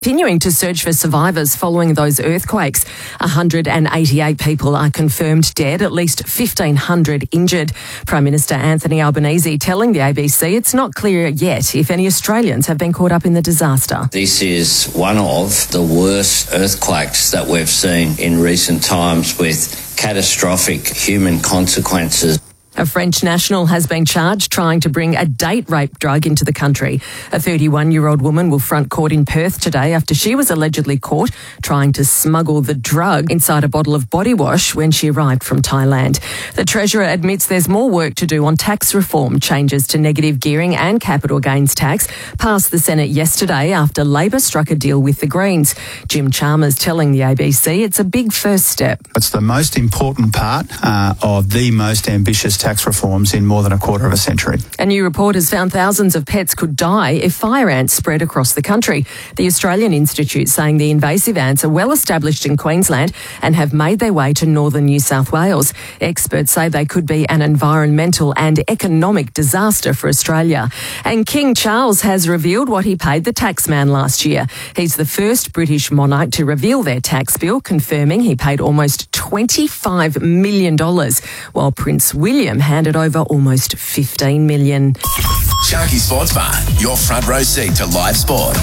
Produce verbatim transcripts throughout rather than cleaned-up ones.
Continuing to search for survivors following those earthquakes. one hundred eighty-eight people are confirmed dead, at least fifteen hundred injured. Prime Minister Anthony Albanese telling the A B C it's not clear yet if any Australians have been caught up in the disaster. This is one of the worst earthquakes that we've seen in recent times, with catastrophic human consequences. A French national has been charged trying to bring a date rape drug into the country. A thirty-one-year-old woman will front court in Perth today after she was allegedly caught trying to smuggle the drug inside a bottle of body wash when she arrived from Thailand. The Treasurer admits there's more work to do on tax reform. Changes to negative gearing and capital gains tax passed the Senate yesterday after Labor struck a deal with the Greens. Jim Chalmers telling the A B C it's a big first step. It's the most important part uh, of the most ambitious tax reforms in more than a quarter of a century. A new report has found thousands of pets could die if fire ants spread across the country. The Australian Institute saying the invasive ants are well established in Queensland and have made their way to northern New South Wales. Experts say they could be an environmental and economic disaster for Australia. And King Charles has revealed what he paid the taxman last year. He's the first British monarch to reveal their tax bill, confirming he paid almost twenty-five million dollars, while Prince William handed over almost fifteen million dollars. Sharky Sports Bar, your front row seat to live sport.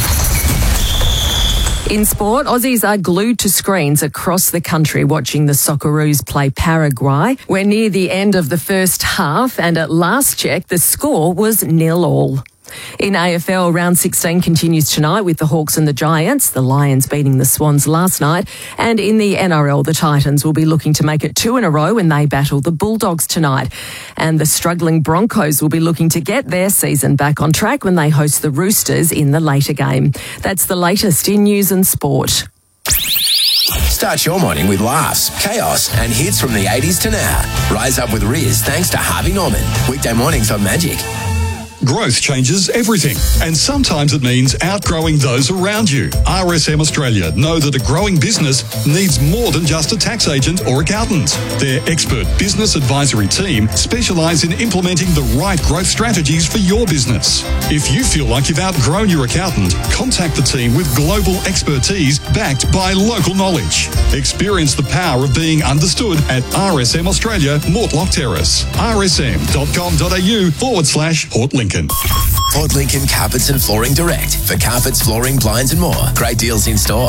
In sport, Aussies are glued to screens across the country watching the Socceroos play Paraguay. We're near the end of the first half, and at last check, the score was nil all. In A F L, round sixteen continues tonight with the Hawks and the Giants, the Lions beating the Swans last night. And in the N R L, the Titans will be looking to make it two in a row when they battle the Bulldogs tonight. And the struggling Broncos will be looking to get their season back on track when they host the Roosters in the later game. That's the latest in news and sport. Start your morning with laughs, chaos and hits from the eighties to now. Rise up with Riz thanks to Harvey Norman. Weekday mornings on Magic. Growth changes everything, and sometimes it means outgrowing those around you. R S M Australia know that a growing business needs more than just a tax agent or accountant. Their expert business advisory team specialise in implementing the right growth strategies for your business. If you feel like you've outgrown your accountant, contact the team with global expertise backed by local knowledge. Experience the power of being understood at R S M Australia, Mortlock Terrace. rsm.com.au forward slash Port Lincoln. Port Lincoln Carpets and Flooring Direct. For carpets, flooring, blinds and more. Great deals in store.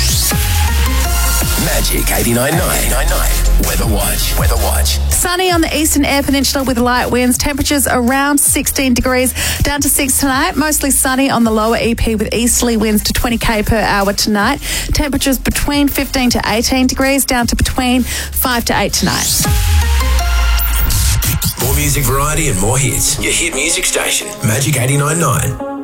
Magic eighty-nine point nine. Weather Watch. Weather Watch. Sunny on the eastern Eyre Peninsula with light winds. Temperatures around sixteen degrees, down to six tonight. Mostly sunny on the lower E P with easterly winds to twenty k per hour tonight. Temperatures between fifteen to eighteen degrees, down to between five to eight tonight. More music variety and more hits. Your hit music station, Magic eighty-nine point nine.